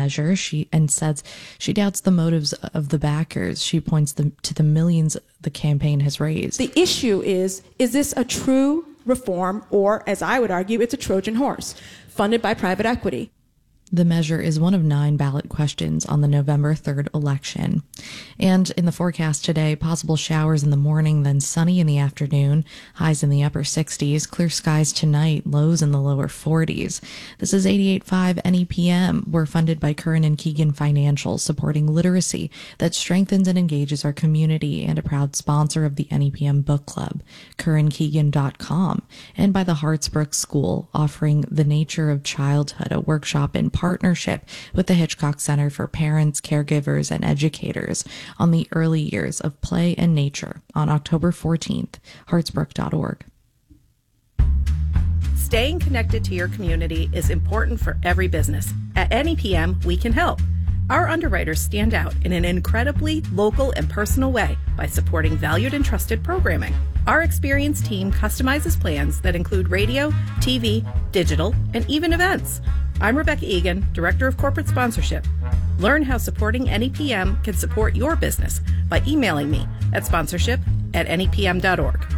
measure. She says she doubts the motives of the backers. She points to the millions the campaign has raised. The issue is this a true reform, or, as I would argue, it's a Trojan horse funded by private equity? The measure is one of 9 ballot questions on the November 3rd election. And in the forecast today, possible showers in the morning, then sunny in the afternoon, highs in the upper 60s, clear skies tonight, lows in the lower 40s. This is 88.5 NEPM. We're funded by Curran and Keegan Financial, supporting literacy that strengthens and engages our community, and a proud sponsor of the NEPM Book Club, CurranKeegan.com, and by the Hartsbrook School, offering The Nature of Childhood, a workshop in partnership with the Hitchcock Center for Parents, Caregivers, and Educators on the early years of play and nature on October 14th, hartsbrook.org. Staying connected to your community is important for every business. At NEPM, we can help. Our underwriters stand out in an incredibly local and personal way by supporting valued and trusted programming. Our experienced team customizes plans that include radio, TV, digital, and even events. I'm Rebecca Egan, Director of Corporate Sponsorship. Learn how supporting NEPM can support your business by emailing me at sponsorship@nepm.org.